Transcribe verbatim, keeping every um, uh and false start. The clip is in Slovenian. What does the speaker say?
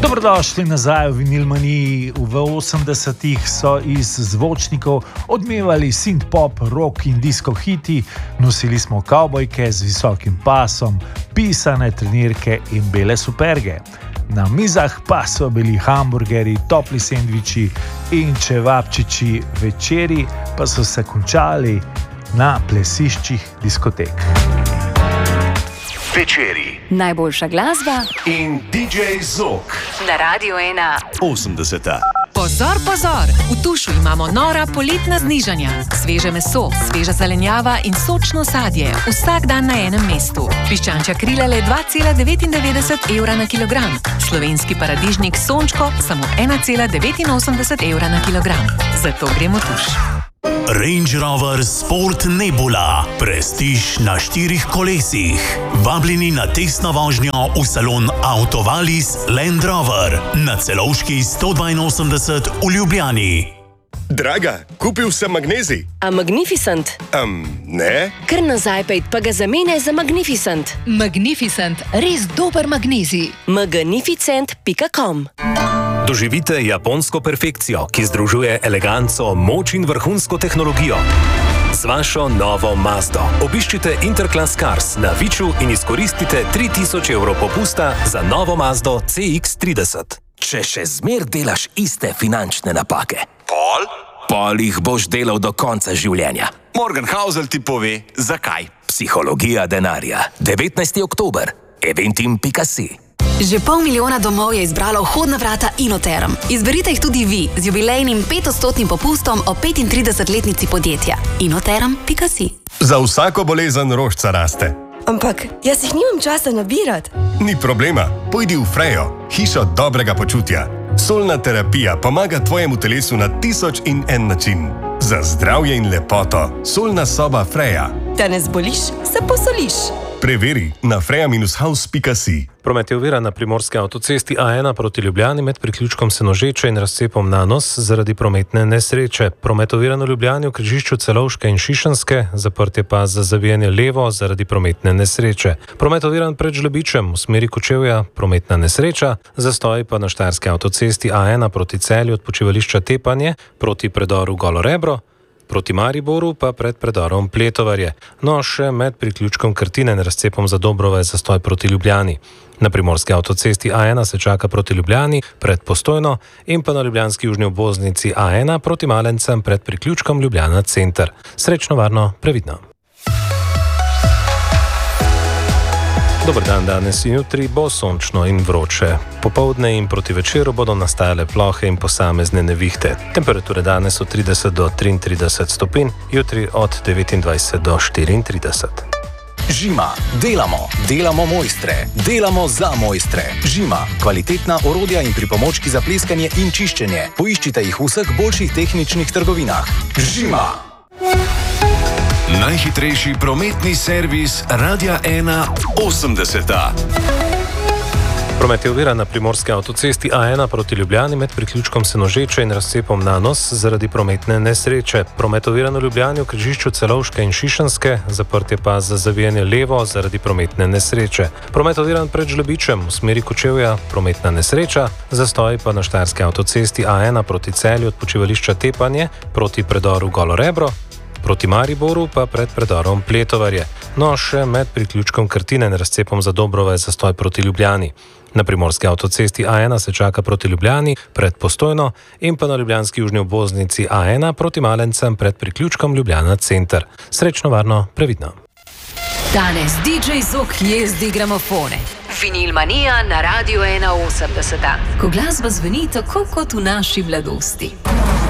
Dobrodošli nazaj v Vinilmaniji. V osemdesetih so iz zvočnikov odmevali synth-pop, rock in disco hiti, nosili smo kavbojke z visokim pasom, pisane trenirke in bele superge. Na mizah pa so bili hamburgeri, topli sendviči in čevapčiči, večeri pa so se končali na plesiščih diskotek. Večeri. Najboljša glasba In D J Zok. Na Radio ena. osemdeseta. Pozor, pozor! V Tušu imamo nora poletna znižanja. Sveže meso, sveža zelenjava in sočno sadje. Vsak dan na enem mestu. Piščančja krila le dva cela devetindevetdeset evra na kilogram. Slovenski paradižnik Sončko samo ena cela devetinosemdeset evra na kilogram. Zato gremo v Tuš. Range Rover Sport Nebula. Prestiž na štirih kolesih. Vabljeni na testno vožnjo v salon Autovalis Land Rover na Celovški sto dvainosemdeset v Ljubljani. Draga, kupil sem magnezij. A Magnificent? Um, ne? Kar nazaj pejt pa ga zamene za Magnificent. Magnificent, res dober magnezij. magnificent pika com. Doživite japonsko perfekcijo, ki združuje eleganco, moč in vrhunsko tehnologijo. Z vašo novo Mazdo obiščite Interclass Cars na Viču in izkoristite tri tisoč evrov popusta za novo Mazdo C X trideset. Če še zmer delaš iste finančne napake, Pol? pol jih boš delal do konca življenja. Morgan Housel ti pove, zakaj. Psihologija denarja. devetnajsti oktober. eventim pika si. Že pol milijona domov je izbralo vhodna vrata Inoterm. Izberite jih tudi vi z jubilejnim petodstotnim popustom o petintridesetletnici podjetja. inoterm pika si. Za vsako bolezen rožca raste. Ampak jaz jih nimam časa nabirati. Ni problema, pojdi v Frejo, hišo dobrega počutja. Solna terapija pomaga tvojemu telesu na tisoč in en način. Za zdravje in lepoto, solna soba Freja. Da ne zboliš, se posoliš. Preveri na freja house pika si. Promet je oviran na primorski avtocesti A ena proti Ljubljani med priključkom Senožeče in razcepom Nanos zaradi prometne nesreče. Promet oviran v Ljubljani v križišču Celovške in Šišenske, zaprt je pa za zavijanje levo zaradi prometne nesreče. Promet oviran pred Žlebičem v smeri Kočevja, prometna nesreča, zastoj pa na štajerski avtocesti A ena proti Celju od počivališča Tepanje proti predoru Golo Rebro, proti Mariboru pa pred predorom Pletovarje. No, še med priključkom Krtine in razcepom za Dobrova je zastoj proti Ljubljani. Na primorski avtocesti A ena se čaka proti Ljubljani pred Postojno in pa na ljubljanski južni obvoznici A ena proti Malencem pred priključkom Ljubljana Center. Srečno, varno, previdno. Dober dan, danes in jutri bo sončno in vroče. Popoldne in proti večeru bodo nastajale plohe in posamezne nevihte. Temperature danes od trideset do triintrideset stopinj, jutri od devetindvajset do štiriintrideset. Žima. Delamo. Delamo mojstre. Delamo za mojstre. Žima. Kvalitetna orodja in pripomočki za pleskanje in čiščenje. Poiščite jih v vseh boljših tehničnih trgovinah. Žima. Najhitrejši prometni servis Radia ena osemdeseta. Promet je oviran na primorski avtocesti A ena proti Ljubljani med priključkom Senožeče in razcepom Nanos zaradi prometne nesreče. Promet oviran v Ljubljani v križišču Celovške in Šišenske, zaprt je pa za zavijanje levo zaradi prometne nesreče. Promet oviran pred Žlebičem v smeri Kočevja, prometna nesreča, zastoj pa na štajerski avtocesti A ena proti Celju od počivališča Tepanje proti predoru Golo Rebro, proti Mariboru pa pred predorom Pletovarje. No, še med priključkom Krtine in razcepom za Dobrova je zastoj proti Ljubljani. Na primorski avtocesti A ena se čaka proti Ljubljani pred Postojno in pa na ljubljanski južni obvoznici A ena proti Malencem pred priključkom Ljubljana Center. Srečno, varno, previdno. Danes D J Zok jezdi gramofone. Vinilmanija na Radio ena osemdeseta. Ko glasba zveni tako kot v naši mladosti.